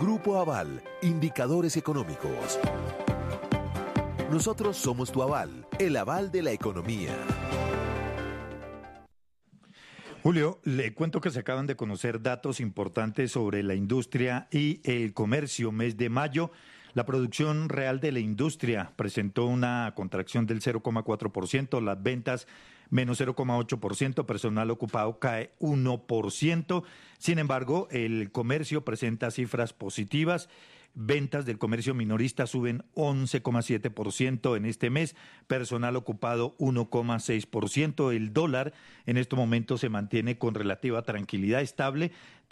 Grupo Aval, indicadores económicos. Nosotros somos tu aval, el aval de la economía. Julio, le cuento que se acaban de conocer datos importantes sobre la industria y el comercio. Mes de mayo, la producción real de la industria presentó una contracción del 0,4%, las ventas menos 0,8%, personal ocupado cae 1%. Sin embargo, el comercio presenta cifras positivas. Ventas del comercio minorista suben 11,7% en este mes, personal ocupado 1,6%. El dólar en este momento se mantiene con relativa tranquilidad estable,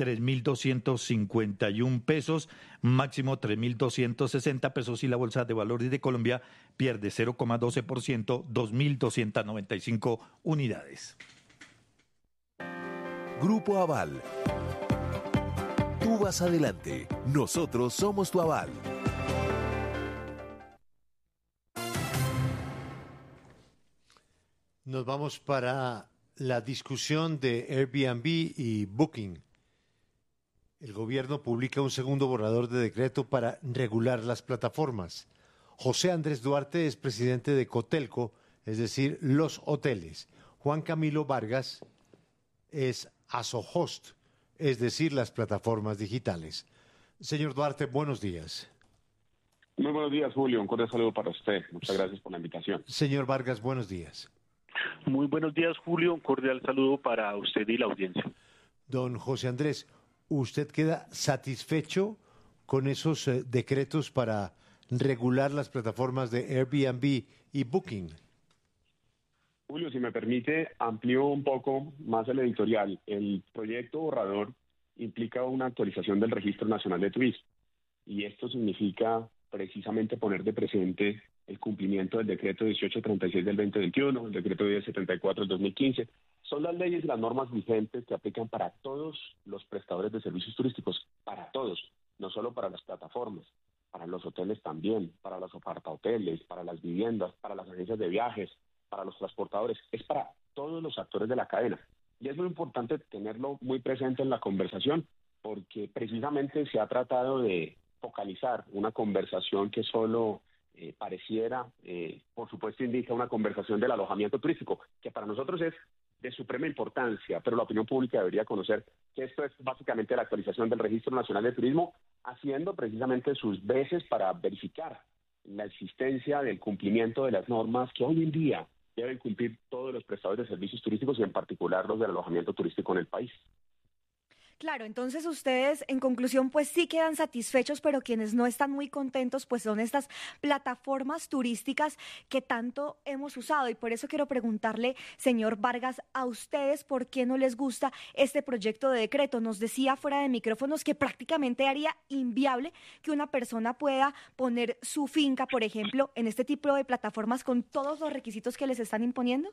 3.251 pesos, máximo 3.260 pesos y la Bolsa de Valores de Colombia pierde 0,12%, 2.295 unidades. Grupo Aval. Tú vas adelante, nosotros somos tu aval. Nos vamos para la discusión de Airbnb y Booking. El gobierno publica un segundo borrador de decreto para regular las plataformas. José Andrés Duarte es presidente de Cotelco, es decir, los hoteles. Juan Camilo Vargas es Asohost, es decir, las plataformas digitales. Señor Duarte, buenos días. Muy buenos días, Julio. Un cordial saludo para usted. Muchas gracias por la invitación. Señor Vargas, buenos días. Muy buenos días, Julio. Un cordial saludo para usted y la audiencia. Don José Andrés, ¿usted queda satisfecho con esos decretos para regular las plataformas de Airbnb y Booking? Julio, si me permite, amplío un poco más el editorial. El proyecto borrador implica una actualización del Registro Nacional de Turismo y esto significa precisamente poner de presente el cumplimiento del decreto 1836 del 2021, el decreto 1074 del 2015. Son las leyes y las normas vigentes que aplican para todos los prestadores de servicios turísticos, para todos, no solo para las plataformas, para los hoteles también, para los apartahoteles, para las viviendas, para las agencias de viajes, para los transportadores, es para todos los actores de la cadena. Y es muy importante tenerlo muy presente en la conversación, porque precisamente se ha tratado de focalizar una conversación que solo pareciera, por supuesto, indica una conversación del alojamiento turístico, que para nosotros es de suprema importancia, pero la opinión pública debería conocer que esto es básicamente la actualización del Registro Nacional de Turismo, haciendo precisamente sus veces para verificar la existencia del cumplimiento de las normas que hoy en día deben cumplir todos los prestadores de servicios turísticos y en particular los del alojamiento turístico en el país. Claro, entonces ustedes en conclusión pues sí quedan satisfechos, pero quienes no están muy contentos pues son estas plataformas turísticas que tanto hemos usado y por eso quiero preguntarle, señor Vargas, a ustedes por qué no les gusta este proyecto de decreto. Nos decía fuera de micrófonos que prácticamente haría inviable que una persona pueda poner su finca, por ejemplo, en este tipo de plataformas con todos los requisitos que les están imponiendo.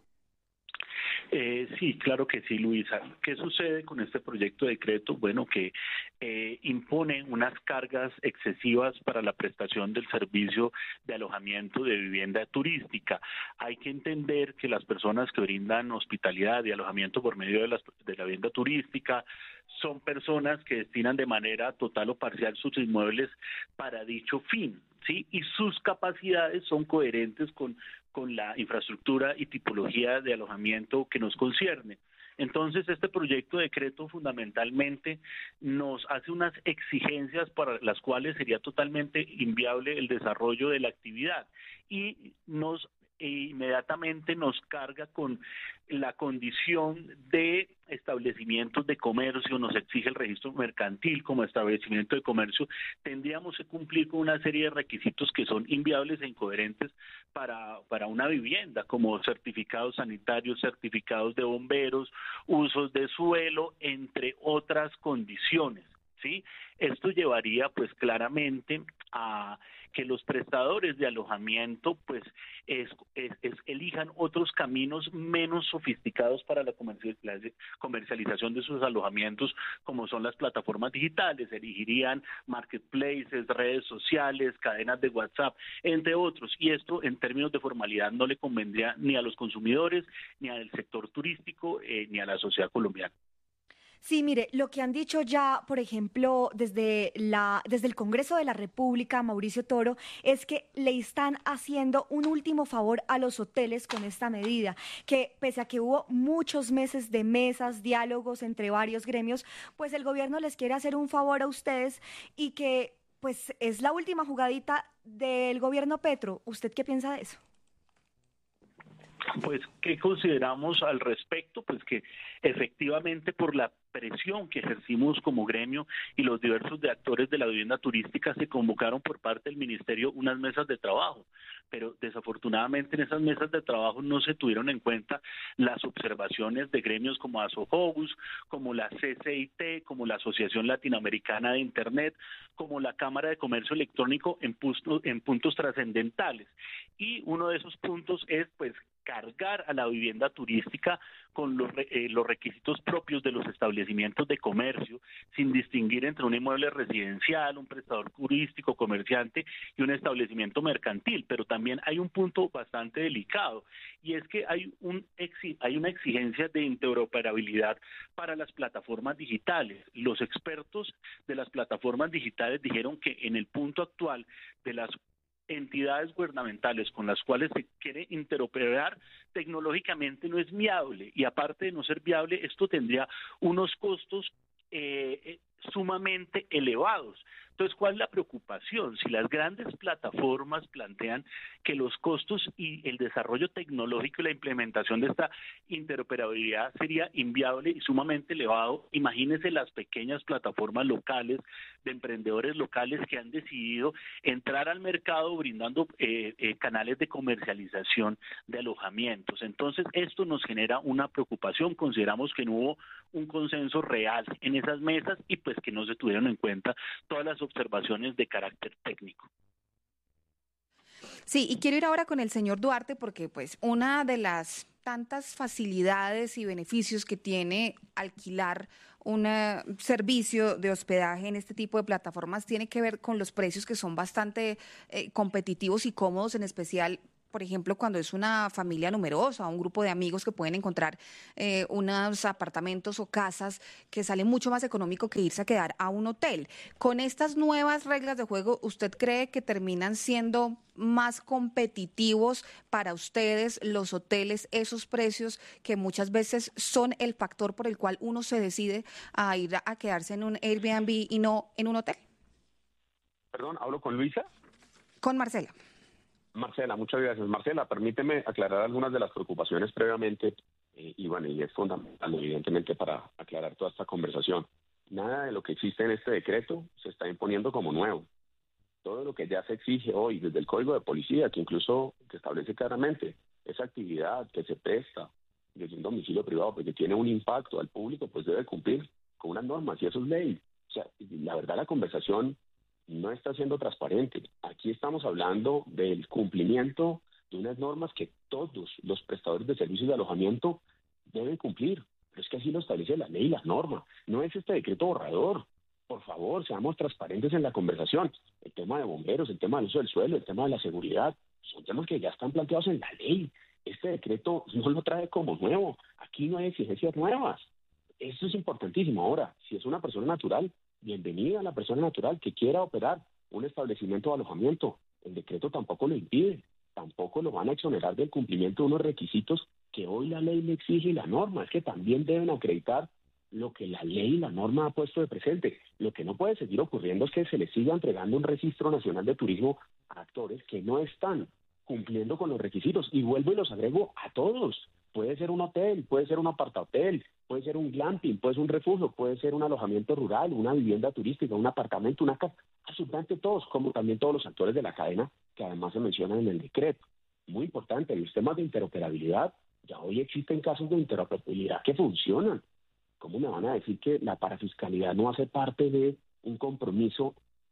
Sí, claro que sí, Luisa. ¿Qué sucede con este proyecto de decreto? Bueno, que impone unas cargas excesivas para la prestación del servicio de alojamiento de vivienda turística. Hay que entender que las personas que brindan hospitalidad y alojamiento por medio de la vivienda turística son personas que destinan de manera total o parcial sus inmuebles para dicho fin, ¿sí? Y sus capacidades son coherentes con la infraestructura y tipología de alojamiento que nos concierne. Entonces, este proyecto de decreto fundamentalmente nos hace unas exigencias para las cuales sería totalmente inviable el desarrollo de la actividad y inmediatamente nos carga con la condición de establecimientos de comercio, nos exige el registro mercantil como establecimiento de comercio, tendríamos que cumplir con una serie de requisitos que son inviables e incoherentes para una vivienda, como certificados sanitarios, certificados de bomberos, usos de suelo, entre otras condiciones, ¿sí? Esto llevaría pues claramente a que los prestadores de alojamiento pues elijan otros caminos menos sofisticados para la comercialización de sus alojamientos, como son las plataformas digitales. Elegirían marketplaces, redes sociales, cadenas de WhatsApp, entre otros, y esto en términos de formalidad no le convendría ni a los consumidores, ni al sector turístico, ni a la sociedad colombiana. Sí, mire, lo que han dicho ya, por ejemplo, desde el Congreso de la República, Mauricio Toro, es que le están haciendo un último favor a los hoteles con esta medida, que pese a que hubo muchos meses de mesas, diálogos entre varios gremios, pues el gobierno les quiere hacer un favor a ustedes y que pues es la última jugadita del gobierno Petro. ¿Usted qué piensa de eso? Pues, ¿qué consideramos al respecto? Pues que efectivamente por la presión que ejercimos como gremio y los diversos de actores de la vivienda turística se convocaron por parte del ministerio unas mesas de trabajo, pero desafortunadamente en esas mesas de trabajo no se tuvieron en cuenta las observaciones de gremios como Asojobus, como la CCIT, como la Asociación Latinoamericana de Internet, como la Cámara de Comercio Electrónico en puntos trascendentales. Y uno de esos puntos es pues cargar a la vivienda turística con los requisitos propios de los establecimientos de comercio, sin distinguir entre un inmueble residencial, un prestador turístico, comerciante y un establecimiento mercantil. Pero también hay un punto bastante delicado, y es que hay una exigencia de interoperabilidad para las plataformas digitales. Los expertos de las plataformas digitales dijeron que en el punto actual de las entidades gubernamentales con las cuales se quiere interoperar tecnológicamente no es viable, y aparte de no ser viable, esto tendría unos costos sumamente elevados. Entonces, ¿cuál es la preocupación? Si las grandes plataformas plantean que los costos y el desarrollo tecnológico y la implementación de esta interoperabilidad sería inviable y sumamente elevado, imagínense las pequeñas plataformas locales, de emprendedores locales que han decidido entrar al mercado brindando canales de comercialización de alojamientos. Entonces, esto nos genera una preocupación. Consideramos que no hubo un consenso real en esas mesas y pues que no se tuvieron en cuenta todas las observaciones de carácter técnico. Sí, y quiero ir ahora con el señor Duarte porque pues una de las tantas facilidades y beneficios que tiene alquilar un servicio de hospedaje en este tipo de plataformas tiene que ver con los precios, que son bastante competitivos y cómodos, en especial por ejemplo, cuando es una familia numerosa, un grupo de amigos que pueden encontrar unos apartamentos o casas que salen mucho más económico que irse a quedar a un hotel. Con estas nuevas reglas de juego, ¿usted cree que terminan siendo más competitivos para ustedes los hoteles, esos precios que muchas veces son el factor por el cual uno se decide a ir a quedarse en un Airbnb y no en un hotel? Perdón, ¿hablo con Luisa? Con Marcela. Marcela, muchas gracias. Marcela, permíteme aclarar algunas de las preocupaciones previamente, y es fundamental, evidentemente, para aclarar toda esta conversación. Nada de lo que existe en este decreto se está imponiendo como nuevo. Todo lo que ya se exige hoy desde el Código de Policía, que incluso que establece claramente esa actividad que se presta desde un domicilio privado, porque tiene un impacto al público, pues debe cumplir con unas normas, y eso es ley. O sea, la verdad, la conversación no está siendo transparente. Aquí estamos hablando del cumplimiento de unas normas que todos los prestadores de servicios de alojamiento deben cumplir. Pero es que así lo establece la ley y la norma. No es este decreto borrador. Por favor, seamos transparentes en la conversación. El tema de bomberos, el tema del uso del suelo, el tema de la seguridad, son temas que ya están planteados en la ley. Este decreto no lo trae como nuevo. Aquí no hay exigencias nuevas. Eso es importantísimo. Ahora, si es una persona natural, bienvenida a la persona natural que quiera operar un establecimiento de alojamiento. El decreto tampoco lo impide, tampoco lo van a exonerar del cumplimiento de unos requisitos que hoy la ley le exige y la norma. Es que también deben acreditar lo que la ley y la norma ha puesto de presente. Lo que no puede seguir ocurriendo es que se les siga entregando un registro nacional de turismo a actores que no están cumpliendo con los requisitos. Y vuelvo y los agrego a todos. Puede ser un hotel, puede ser un apartahotel, puede ser un glamping, puede ser un refugio, puede ser un alojamiento rural, una vivienda turística, un apartamento, una casa, absolutamente todos, como también todos los actores de la cadena que además se mencionan en el decreto. Muy importante, los temas de interoperabilidad, ya hoy existen casos de interoperabilidad que funcionan. ¿Cómo me van a decir que la parafiscalidad no hace parte de un compromiso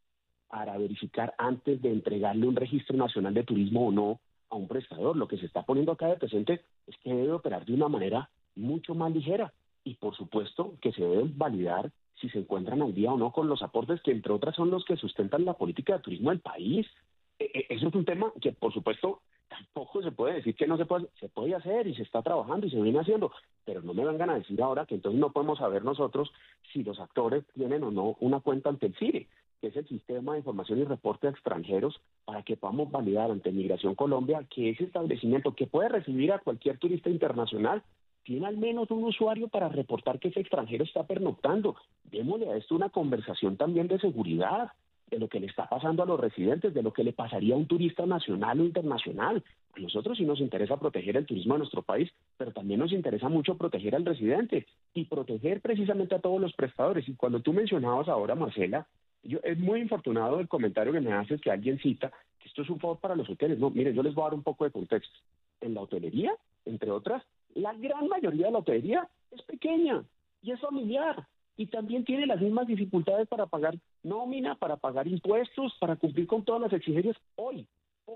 para verificar antes de entregarle un registro nacional de turismo o no a un prestador? Lo que se está poniendo acá de presente es que debe operar de una manera mucho más ligera, y por supuesto que se debe validar si se encuentran al día o no con los aportes que entre otras son los que sustentan la política de turismo del país. eso es un tema que, por supuesto, tampoco se puede decir que no se puede hacer y se está trabajando y se viene haciendo, pero no me vengan a decir ahora que entonces no podemos saber nosotros si los actores tienen o no una cuenta ante el CIRE, que es el Sistema de Información y Reporte a Extranjeros, para que podamos validar ante Migración Colombia que ese establecimiento que puede recibir a cualquier turista internacional tiene al menos un usuario para reportar que ese extranjero está pernoctando. Démosle a esto una conversación también de seguridad, de lo que le está pasando a los residentes, de lo que le pasaría a un turista nacional o internacional. A nosotros sí nos interesa proteger el turismo de nuestro país, pero también nos interesa mucho proteger al residente y proteger precisamente a todos los prestadores. Y cuando tú mencionabas ahora, Marcela, es muy infortunado el comentario que me haces que alguien cita que esto es un favor para los hoteles. No, mire, yo les voy a dar un poco de contexto. En la hotelería, entre otras, la gran mayoría de la hotelería es pequeña y es familiar. Y también tiene las mismas dificultades para pagar nómina, para pagar impuestos, para cumplir con todas las exigencias. Hoy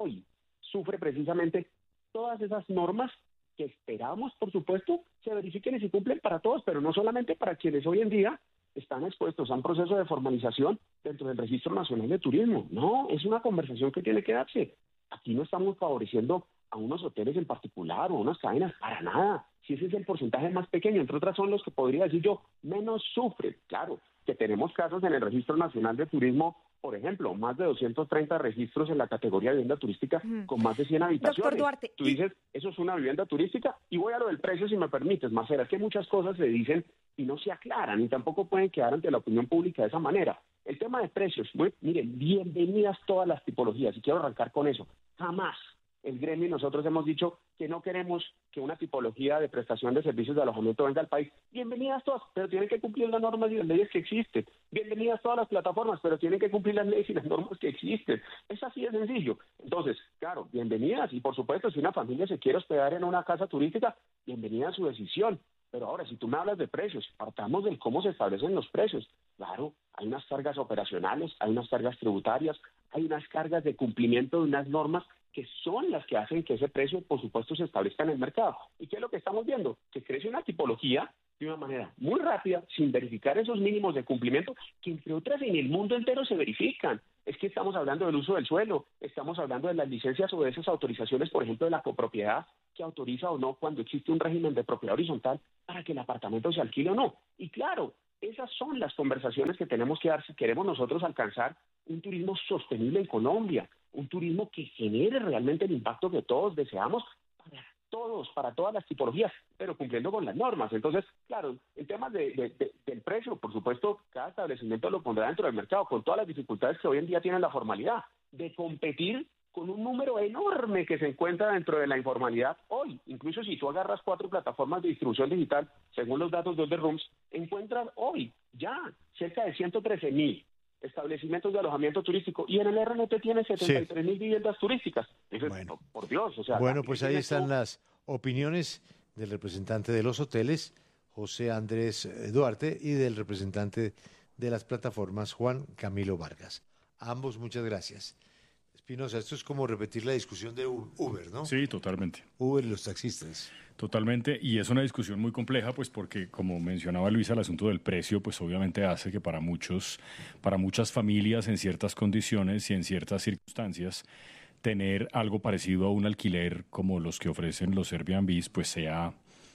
sufre precisamente todas esas normas que esperamos, por supuesto, se verifiquen y se cumplen para todos, pero no solamente para quienes hoy en día están expuestos a un proceso de formalización dentro del Registro Nacional de Turismo. No, es una conversación que tiene que darse. Aquí no estamos favoreciendo a unos hoteles en particular o a unas cadenas, para nada. Si ese es el porcentaje más pequeño, entre otras son los que podría decir yo, menos sufren. Claro, que tenemos casos en el Registro Nacional de Turismo, por ejemplo, más de 230 registros en la categoría de vivienda turística con más de 100 habitaciones. Doctor Duarte, tú dices, eso es una vivienda turística, y voy a lo del precio si me permites, Marcela, es que muchas cosas se dicen y no se aclaran y tampoco pueden quedar ante la opinión pública de esa manera. El tema de precios, miren, bienvenidas todas las tipologías, y quiero arrancar con eso. Jamás el gremio y nosotros hemos dicho que no queremos que una tipología de prestación de servicios de alojamiento venga al país. Bienvenidas todas, pero tienen que cumplir las normas y las leyes que existen. Bienvenidas todas las plataformas, pero tienen que cumplir las leyes y las normas que existen. Es así de sencillo. Entonces, claro, bienvenidas, y por supuesto, si una familia se quiere hospedar en una casa turística, bienvenida a su decisión. Pero ahora, si tú me hablas de precios, partamos del cómo se establecen los precios. Claro, hay unas cargas operacionales, hay unas cargas tributarias, hay unas cargas de cumplimiento de unas normas que son las que hacen que ese precio, por supuesto, se establezca en el mercado. ¿Y qué es lo que estamos viendo? Que crece una tipología de una manera muy rápida, sin verificar esos mínimos de cumplimiento, que entre otras en el mundo entero se verifican. Es que estamos hablando del uso del suelo, estamos hablando de las licencias o de esas autorizaciones, por ejemplo, de la copropiedad, que autoriza o no cuando existe un régimen de propiedad horizontal para que el apartamento se alquile o no. Y claro, esas son las conversaciones que tenemos que dar si queremos nosotros alcanzar un turismo sostenible en Colombia, un turismo que genere realmente el impacto que todos deseamos para todos, para todas las tipologías, pero cumpliendo con las normas. Entonces, claro, en temas del precio, por supuesto, cada establecimiento lo pondrá dentro del mercado, con todas las dificultades que hoy en día tiene la formalidad, de competir con un número enorme que se encuentra dentro de la informalidad hoy. Incluso si tú agarras 4 plataformas de distribución digital, según los datos de The Rooms, encuentras hoy ya cerca de 113,000 establecimientos de alojamiento turístico, y en el RNT tiene 73,000 viviendas turísticas. Entonces, bueno, por Dios, o sea... Bueno, pues ahí están las opiniones del representante de los hoteles, José Andrés Duarte, y del representante de las plataformas, Juan Camilo Vargas. Ambos, muchas gracias. Espinosa, esto es como repetir la discusión de Uber, ¿no? Sí, totalmente. Uber y los taxistas. Totalmente, y es una discusión muy compleja, pues porque, como mencionaba Luisa, el asunto del precio, pues obviamente hace que para muchas familias en ciertas condiciones y en ciertas circunstancias, tener algo parecido a un alquiler como los que ofrecen los Airbnbs, pues sea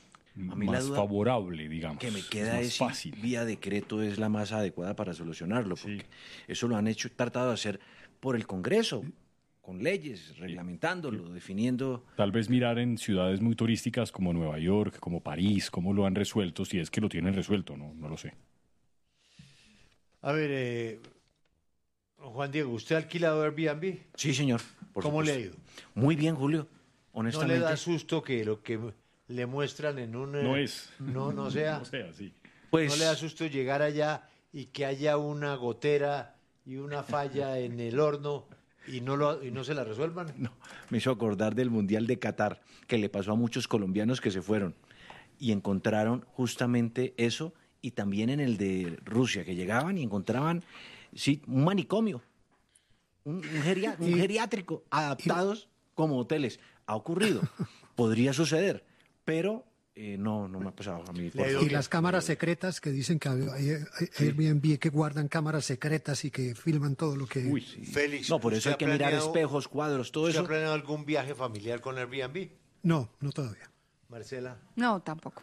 más favorable, digamos. Que me queda es más si fácil. vía decreto es la más adecuada para solucionarlo, porque eso lo han tratado de hacer por el Congreso, con leyes, reglamentándolo, definiendo. Tal vez mirar en ciudades muy turísticas como Nueva York, como París, cómo lo han resuelto, si es que lo tienen resuelto, no lo sé. A ver, Juan Diego, ¿usted ha alquilado Airbnb? Sí, señor. ¿Cómo le ha ido? Muy bien, Julio, honestamente. ¿No le da susto que lo que le muestran en un... No es. No sea... No sea así. Pues, ¿No le da susto llegar allá y que haya una gotera y una falla en el horno y no se la resuelvan? No, me hizo acordar del Mundial de Qatar, que le pasó a muchos colombianos que se fueron y encontraron justamente eso, y también en el de Rusia, que llegaban y encontraban, sí, un manicomio, un geriátrico, adaptados como hoteles. Ha ocurrido, podría suceder, pero No me ha pasado a mí. Y las cámaras secretas que dicen que hay Airbnb que guardan cámaras secretas y que filman todo lo que... Uy, sí. Félix, No, por eso hay que mirar espejos, cuadros, todo ¿usted eso. ha planeado algún viaje familiar con Airbnb? No todavía. Marcela. No, tampoco.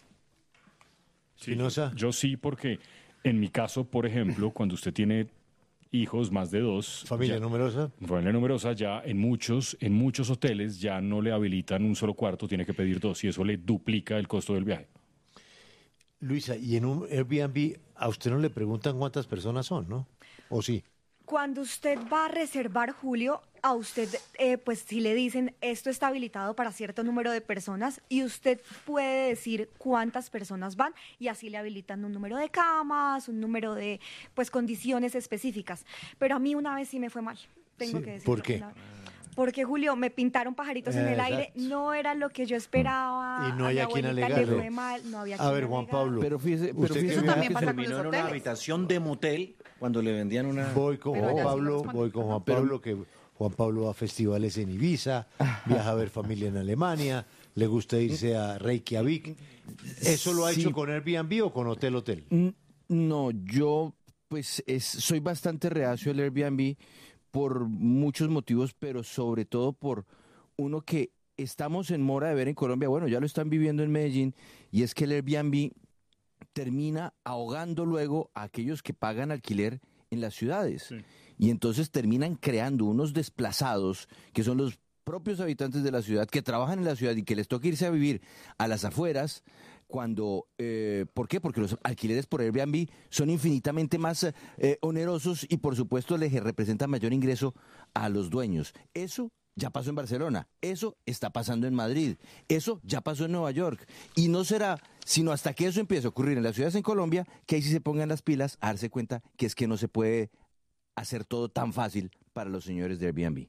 Espinosa. Yo sí, porque en mi caso, por ejemplo, cuando usted tiene hijos, más de 2. Familia numerosa. Familia numerosa, ya en muchos hoteles ya no le habilitan un solo cuarto, tiene que pedir 2 y eso le duplica el costo del viaje. Luisa, y en un Airbnb a usted no le preguntan cuántas personas son, ¿no? ¿O sí? Cuando usted va a reservar, Julio, a usted, pues si le dicen esto está habilitado para cierto número de personas y usted puede decir cuántas personas van y así le habilitan un número de camas, un número de, pues, condiciones específicas. Pero a mí una vez sí me fue mal, tengo que decirlo. ¿Por qué? Porque, Julio, me pintaron pajaritos en el aire, no era lo que yo esperaba. Y no hay mi a quien abuelita alegarle. le fue mal, no había A quien ver, Juan alegarle. Pablo. Pero fíjese ¿Usted que qué también pasa con terminó los en una hoteles. habitación de motel cuando le vendían una... Voy con Pero Juan allá sí Pablo, corresponde. voy con Juan Pablo, que Juan Pablo va a festivales en Ibiza, viaja a ver familia en Alemania, le gusta irse a Reykjavik. ¿Eso lo ha Sí. hecho con Airbnb o con hotel? No, yo pues soy bastante reacio al Airbnb por muchos motivos, pero sobre todo por uno que estamos en mora de ver en Colombia, bueno, ya lo están viviendo en Medellín, y es que el Airbnb termina ahogando luego a aquellos que pagan alquiler en las ciudades. Sí. Y entonces terminan creando unos desplazados que son los propios habitantes de la ciudad, que trabajan en la ciudad y que les toca irse a vivir a las afueras, cuando, ¿por qué? Porque los alquileres por Airbnb son infinitamente más onerosos y por supuesto les representan mayor ingreso a los dueños. Eso ya pasó en Barcelona, eso está pasando en Madrid, eso ya pasó en Nueva York. Y no será sino hasta que eso empiece a ocurrir en las ciudades en Colombia, que ahí sí se pongan las pilas a darse cuenta que es que no se puede hacer todo tan fácil para los señores de Airbnb.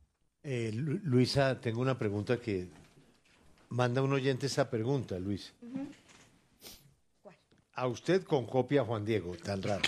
Luisa, tengo una pregunta que manda un oyente esa pregunta, Luis. ¿Cuál? A usted con copia Juan Diego, tan raro.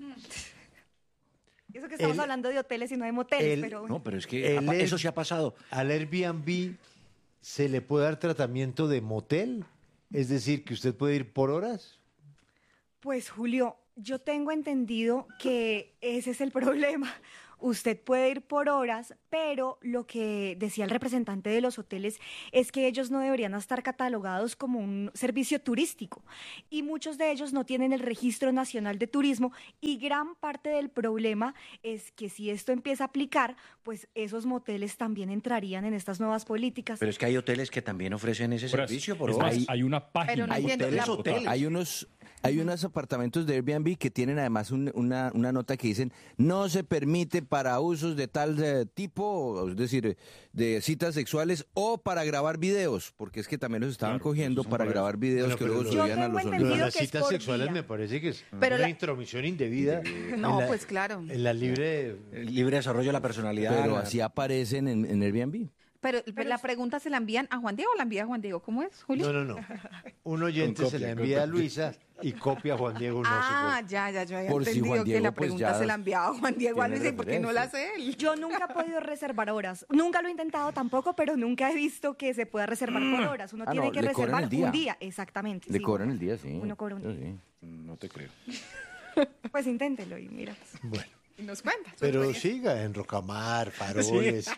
Y eso que estamos hablando de hoteles y no de moteles, pero... No, pero es que eso sí ha pasado. ¿Al Airbnb se le puede dar tratamiento de motel? Es decir, que usted puede ir por horas. Pues, Julio, yo tengo entendido que ese es el problema. Usted puede ir por horas, pero lo que decía el representante de los hoteles es que ellos no deberían estar catalogados como un servicio turístico y muchos de ellos no tienen el Registro Nacional de Turismo y gran parte del problema es que si esto empieza a aplicar, pues esos moteles también entrarían en estas nuevas políticas. Pero es que hay hoteles que también ofrecen ese servicio por Es horas. más, hay una página. Pero no entiendo, hoteles. Hay unos apartamentos de Airbnb que tienen además una nota que dicen no se permite para usos de tal tipo, es decir, de citas sexuales o para grabar videos, porque es que también los estaban cogiendo para grabar videos Bueno, que pero luego yo subían a tengo los entendido Lo de olvidados. las que es citas por sexuales día. me parece que es Pero una la- intromisión indebida. No, en la- pues claro. En la libre... El libre desarrollo de la personalidad. Pero así aparecen en Airbnb. Pero la pregunta se la envían a Juan Diego o la envía a Juan Diego. ¿Cómo es, Julio? No. Un oyente Con se la copia, envía a con copia. Luisa y copia a Juan Diego. No Ah, sé ya, yo había Por si entendido Juan que Diego, la pues, pregunta ya se la enviaba a Juan Diego. tiene Dice, ¿por qué no la hace él? Yo nunca he podido reservar horas. Nunca lo he intentado tampoco, pero nunca he visto que se pueda reservar por horas. Uno Ah, tiene no, que le cobran reservar el día. un día, exactamente. Le sí. cobran el día, sí. Uno cobra un Eso día. sí. No te creo. Pues inténtelo y mira. Bueno, Y nos cuenta. pero siga en Rocamar, Faroles.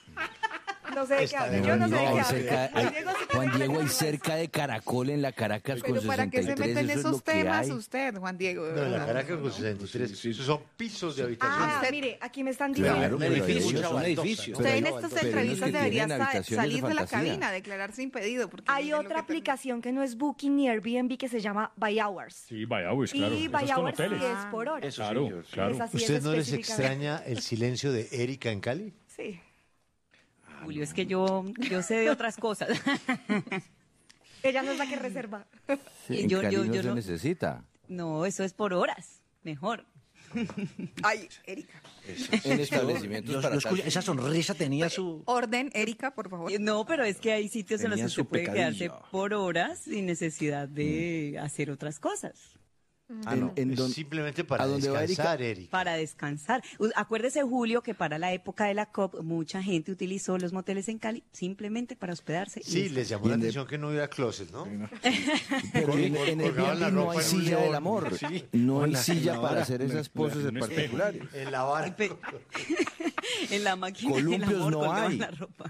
No sé de qué Está habla. de Yo no sé de bonito. qué cerca, habla. Juan Diego sí Juan tiene Diego, hay razón. cerca de Caracol en la Caracas con Pero ¿para qué se 63, mete en eso es esos lo que temas hay. usted, Juan Diego? No, en la Caracas con 63. Esos son pisos de habitación. Ah, Usted- mire, aquí me están diciendo. Claro, Un pero edificio, hay es un unos- edificio. Usted en Pero hay- estas pero hay unos entrevistas que debería tienen habitaciones salir de la fantasía. cabina, declararse impedido. Porque Hay miren lo otra que termina. aplicación que no es Booking ni Airbnb que se llama By Hours. Sí, by hours, claro. Y Eso By es con Hours sí hoteles. es por hora. Eso Claro, sí, yo- claro. Es así, ¿Usted es no les específicamente. extraña el silencio de Erika en Cali? Sí. Julio, es que yo sé de otras cosas. Ella no es la que reserva. Sí, en Yo- Cali yo- no yo se no- necesita. No, eso es por horas. Mejor. Ay, Erika. En establecimientos Yo para escucho- tal- esa sonrisa tenía su... Orden, Erika, por favor. No, pero es que hay sitios en los Tenía que su usted puede quedarse pecadillo. por horas sin necesidad de hacer otras cosas. Simplemente para ¿a dónde va descansar, Erika? Erika. Para descansar. Acuérdese, Julio, que para la época de la COP mucha gente utilizó los moteles en Cali simplemente para hospedarse. Sí, les llamó la atención que no hubiera closet, ¿no? Pero en colgaban la Airbnb no ropa hay en un silla del león. amor. Sí. No hay En la silla para vara. hacer esas poses en un espejo. particulares. En la vara. En la máquina Columpios del amor no colgaban hay. la ropa.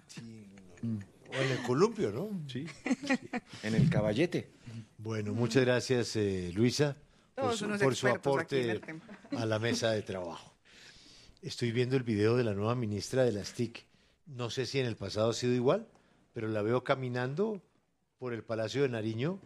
O en el columpio, ¿no? Sí. En el caballete. Bueno, muchas gracias, Luisa, Todos unos por su expertos aquí en aporte el tema. a la mesa de trabajo. Estoy viendo el video de la nueva ministra de las TIC. No sé si en el pasado ha sido igual, pero la veo caminando por el Palacio de Nariño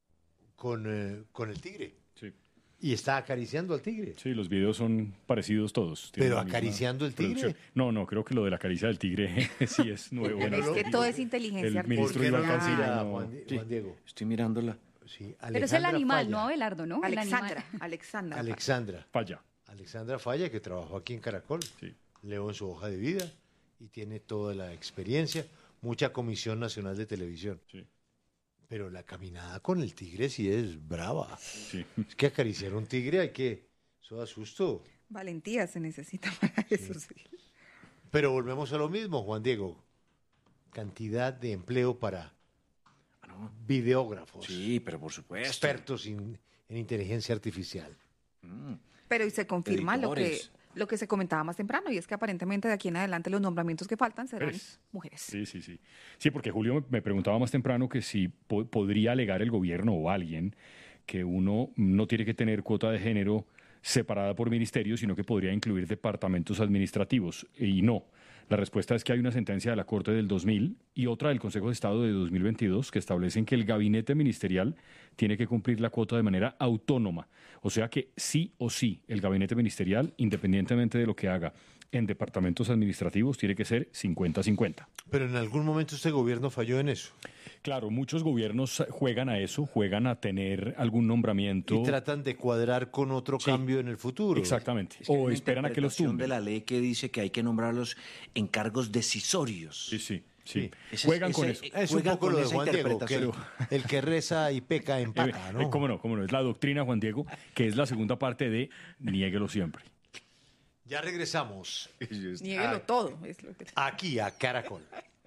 con el tigre. Sí. Y está acariciando al tigre. Sí, los videos son parecidos todos. Tienen ¿Pero la misma acariciando el tigre? producción. No, creo que lo de la caricia del tigre sí es nuevo. Es que todo es inteligencia El ministro ¿Por qué no Iván lo Cancino, mira, no. Juan Diego? Estoy mirándola. Sí, Pero es el Alejandra animal, Falla. no Abelardo, ¿no? El animal. Alexandra Falla, que trabajó aquí en Caracol. Sí. Leo en su hoja de vida y tiene toda la experiencia, mucha Comisión Nacional de Televisión. Sí. Pero la caminada con el tigre sí es brava. Sí. Es que acariciar a un tigre eso da susto. Valentía se necesita para eso, sí. Pero volvemos a lo mismo, Juan Diego. Cantidad de empleo para videógrafos. Sí, pero por supuesto. Expertos en inteligencia artificial. Pero y se confirma Editores. lo que se comentaba más temprano, y es que aparentemente de aquí en adelante los nombramientos que faltan serán mujeres. Sí. Sí, porque Julio me preguntaba más temprano que si podría alegar el gobierno o alguien que uno no tiene que tener cuota de género separada por ministerio, sino que podría incluir departamentos administrativos. Y no. La respuesta es que hay una sentencia de la Corte del 2000 y otra del Consejo de Estado de 2022 que establecen que el gabinete ministerial tiene que cumplir la cuota de manera autónoma. O sea que sí o sí, el gabinete ministerial, independientemente de lo que haga en departamentos administrativos, tiene que ser 50-50. Pero en algún momento este gobierno falló en eso. Claro, muchos gobiernos juegan a eso, juegan a tener algún nombramiento. Y tratan de cuadrar con otro cambio en el futuro. Exactamente. Es que hay O una esperan a que los interpretación tumben. de la ley que dice que hay que nombrarlos en cargos decisorios. Sí. Juegan con eso. Es un poco con lo de esa Juan Diego, que interpretación. el que reza y peca empaca, ¿no? ¿Cómo no? Es la doctrina, Juan Diego, que es la segunda parte de niéguelo siempre. Ya regresamos. Niéguelo todo. Es lo que... Aquí a Caracol.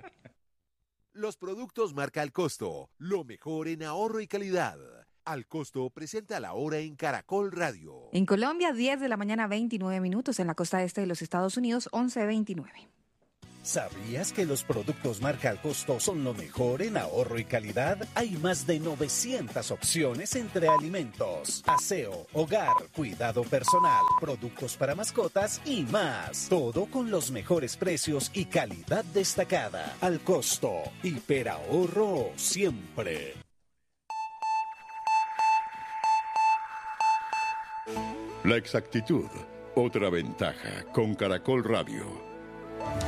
Los productos marca Al Costo, lo mejor en ahorro y calidad. Al Costo presenta la hora en Caracol Radio. En Colombia, 10 de la mañana, 29 minutos. En la costa este de los Estados Unidos, 11:29. ¿Sabías que los productos marca Al Costo son lo mejor en ahorro y calidad? Hay más de 900 opciones entre alimentos, aseo, hogar, cuidado personal, productos para mascotas y más. Todo con los mejores precios y calidad destacada. Al Costo, hiperahorro siempre. La exactitud, otra ventaja con Caracol Radio.